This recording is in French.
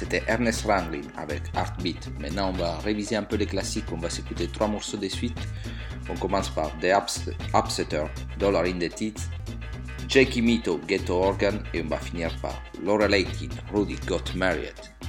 C'était Ernest Ranglin avec Heartbeat. Maintenant, on va réviser un peu les classiques. On va s'écouter 3 morceaux de suite. On commence par The Upsetter, Dollar in the Teeth, Jakey Mito, Ghetto Organ, et on va finir par Laura Lakin, Rudy Got Married.